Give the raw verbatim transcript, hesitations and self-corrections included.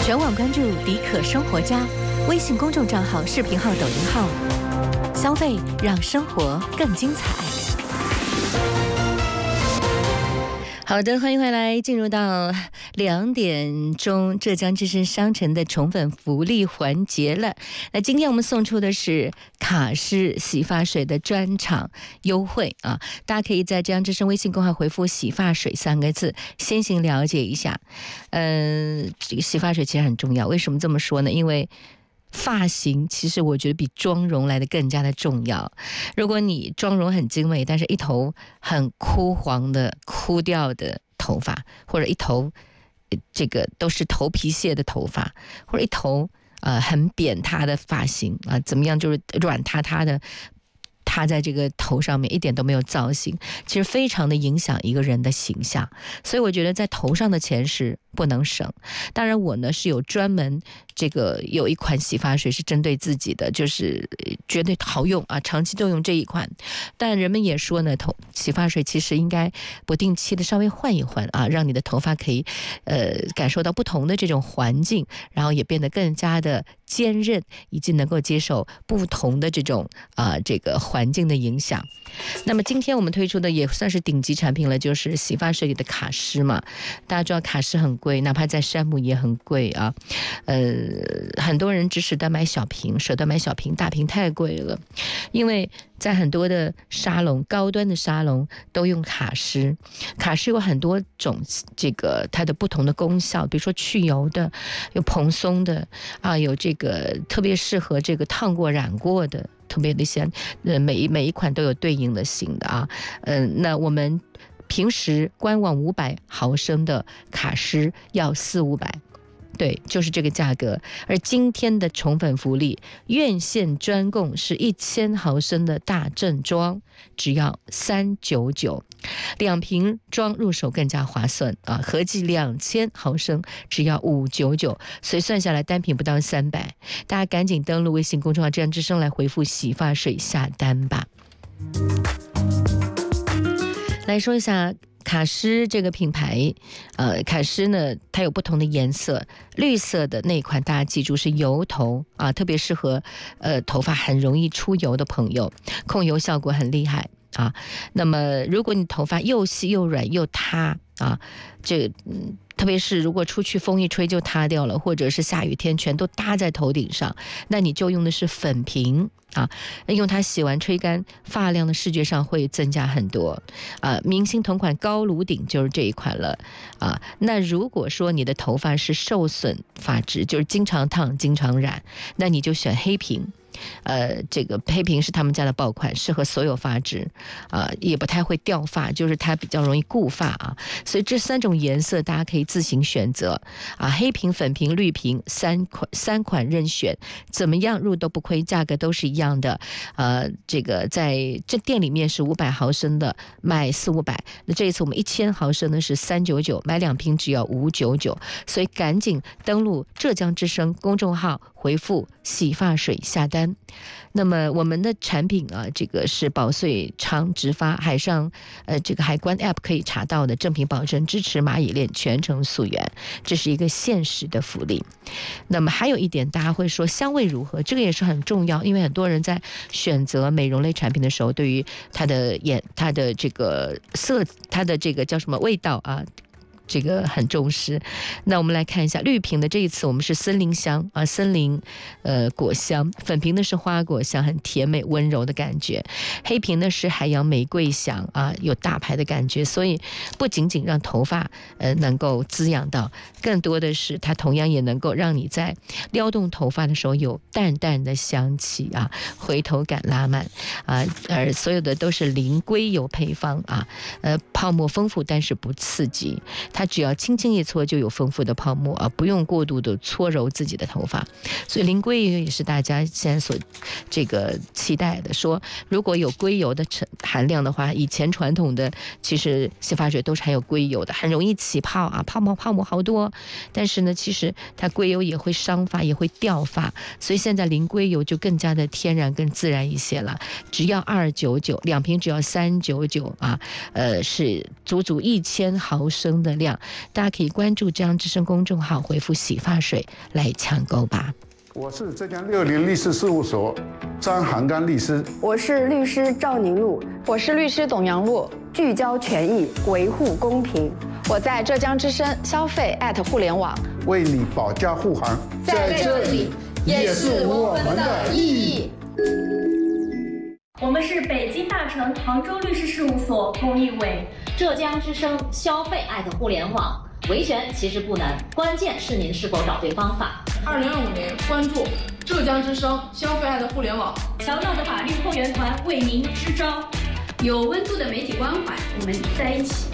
全网关注迪可生活家，微信公众账号、视频号、抖音号，消费让生活更精彩。好的，欢迎回来，进入到两点钟浙江之声商城的宠粉福利环节了。那今天我们送出的是卡诗洗发水的专场优惠啊，大家可以在浙江之声微信公号回复洗发水三个字，先行了解一下。嗯、呃，这个洗发水其实很重要，为什么这么说呢？因为发型其实我觉得比妆容来的更加的重要。如果你妆容很精美，但是一头很枯黄的枯掉的头发，或者一头这个都是头皮屑的头发，或者一头呃很扁塌的发型啊，怎么样就是软塌塌的塌在这个头上面，一点都没有造型，其实非常的影响一个人的形象。所以我觉得在头上的钱是不能省。当然我呢是有专门这个有一款洗发水是针对自己的，就是绝对好用啊，长期都用这一款。但人们也说呢，头洗发水其实应该不定期的稍微换一换啊，让你的头发可以呃感受到不同的这种环境，然后也变得更加的坚韧，以及能够接受不同的这种啊、呃、这个环境的影响。那么今天我们推出的也算是顶级产品了，就是洗发水里的卡诗嘛。大家知道卡诗很贵，哪怕在山姆也很贵啊。呃，很多人只舍得买小瓶，舍得买小瓶，大瓶太贵了。因为在很多的沙龙，高端的沙龙都用卡诗。卡诗有很多种这个它的不同的功效，比如说去油的，有蓬松的啊，有这个特别适合这个烫过染过的。特别的些，呃，每一每一款都有对应的型的啊，嗯、呃，那我们平时官网五百毫升的卡诗要四五百，对，就是这个价格。而今天的宠粉福利，院线专供是一千毫升的大正装，只要三九九，两瓶装入手更加划算啊！合计两千毫升只要五九九，所以算下来单品不到三百。大家赶紧登录微信公众号“浙江之声”来回复洗发水下单吧。来说一下卡诗这个品牌，呃，卡诗呢，它有不同的颜色，绿色的那款大家记住是油头啊，特别适合呃头发很容易出油的朋友，控油效果很厉害啊。那么如果你头发又细又软又塌啊，这嗯。特别是如果出去风一吹就塌掉了，或者是下雨天全都搭在头顶上，那你就用的是粉瓶啊，用它洗完吹干，发量的视觉上会增加很多啊。明星同款高颅顶就是这一款了啊。那如果说你的头发是受损发质，就是经常烫经常染，那你就选黑瓶。呃，这个黑瓶是他们家的爆款，适合所有发质，啊、呃，也不太会掉发，就是它比较容易固发啊。所以这三种颜色大家可以自行选择啊，黑瓶、粉瓶、绿瓶三款三款任选，怎么样入都不亏，价格都是一样的。呃，这个在这店里面是五百毫升的，卖四五百，那这一次我们一千毫升的是三九九，买两瓶只要五九九，所以赶紧登录浙江之声公众号，回复洗发水下单。那么我们的产品啊，这个是保穗长直发，海上呃这个海关 App 可以查到的，正品保证，支持蚂蚁链，全程溯源，这是一个现实的福利。那么还有一点，大家会说香味如何？这个也是很重要，因为很多人在选择美容类产品的时候，对于它的颜、它的这个色、它的这个叫什么味道啊？这个很重视。那我们来看一下绿瓶的，这一次我们是森林香啊，森林呃果香，粉瓶的是花果香，很甜美温柔的感觉，黑瓶的是海洋玫瑰香啊，有大牌的感觉，所以不仅仅让头发呃能够滋养到，更多的是它同样也能够让你在撩动头发的时候有淡淡的香气啊，回头感拉满啊，而所有的都是零硅油配方啊，呃泡沫丰富但是不刺激。它只要轻轻一搓就有丰富的泡沫啊，不用过度的搓揉自己的头发，所以零硅油也是大家现在所这个期待的。说如果有硅油的含量的话，以前传统的其实洗发水都是含有硅油的，很容易起泡啊，泡沫泡沫好多。但是呢，其实它硅油也会伤发，也会掉发，所以现在零硅油就更加的天然更自然一些了。只要二九九，两瓶只要三九九啊，呃，是足足一千毫升的量。 量，大家可以关注浙江之声公众号，回复洗发水来抢购吧。 我是浙江六零律师事务所张涵刚律师， 我是律师赵宁露， 我是律师董阳露， 聚焦权益，维护公平。 我在浙江之声消费互联网为你保驾护航， 在这里也是我们的意义。 我们是北京大成杭州律师事务所公益委， 浙江之声消费互联网。维权其实不难，关键是您是否找对方法。 二零二五年，关注浙江之声消费互联网， 强大的法律后援团为您支招，有温度的媒体关怀，我们在一起。